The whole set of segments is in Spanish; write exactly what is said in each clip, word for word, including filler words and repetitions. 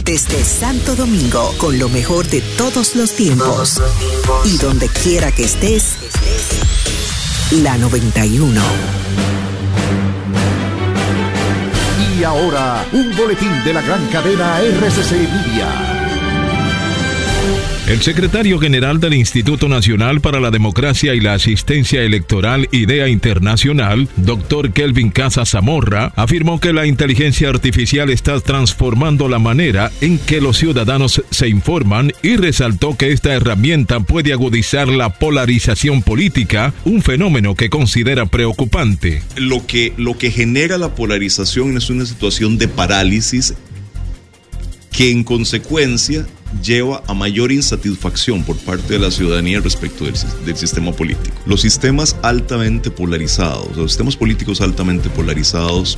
Desde Santo Domingo, con lo mejor de todos los tiempos. Y donde quiera que estés, la noventa y uno. Y ahora, un boletín de la gran cadena R C C Media. El secretario general del Instituto Nacional para la Democracia y la Asistencia Electoral IDEA Internacional, doctor Kelvin Casa Zamorra, afirmó que la inteligencia artificial está transformando la manera en que los ciudadanos se informan y resaltó que esta herramienta puede agudizar la polarización política, un fenómeno que considera preocupante. Lo que, lo que genera la polarización es una situación de parálisis que en consecuencia lleva a mayor insatisfacción por parte de la ciudadanía respecto del, del sistema político. Los sistemas altamente polarizados, los sistemas políticos altamente polarizados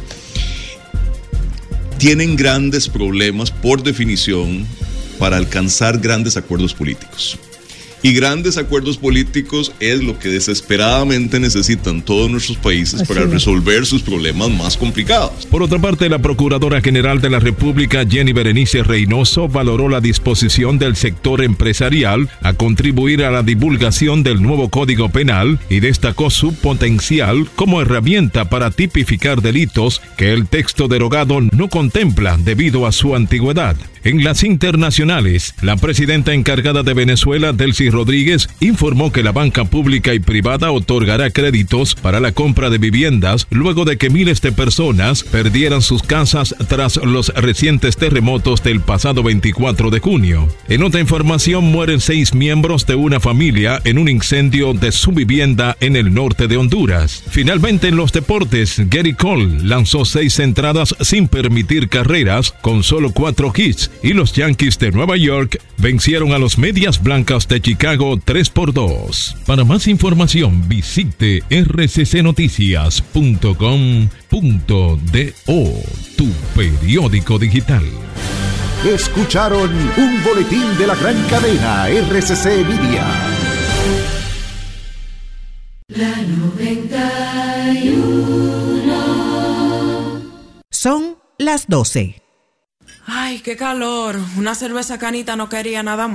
tienen grandes problemas por definición para alcanzar grandes acuerdos políticos. Y grandes acuerdos políticos es lo que desesperadamente necesitan todos nuestros países Así para es. resolver sus problemas más complicados. Por otra parte, la Procuradora General de la República, Jenny Berenice Reynoso, valoró la disposición del sector empresarial a contribuir a la divulgación del nuevo Código Penal y destacó su potencial como herramienta para tipificar delitos que el texto derogado no contempla debido a su antigüedad. En las internacionales, la presidenta encargada de Venezuela, Delcy Rodríguez, informó que la banca pública y privada otorgará créditos para la compra de viviendas luego de que miles de personas perdieran sus casas tras los recientes terremotos del pasado veinticuatro de junio. En otra información, mueren seis miembros de una familia en un incendio de su vivienda en el norte de Honduras. Finalmente, en los deportes, Gary Cole lanzó seis entradas sin permitir carreras con solo cuatro hits, y los Yankees de Nueva York vencieron a los Medias Blancas de Chicago tres por dos. Para más información, visite r c c noticias punto com punto do, tu periódico digital. Escucharon un boletín de la gran cadena R C C Media. La noventa y uno. Son las doce. Ay, qué calor. Una cerveza Canita no quería nada más.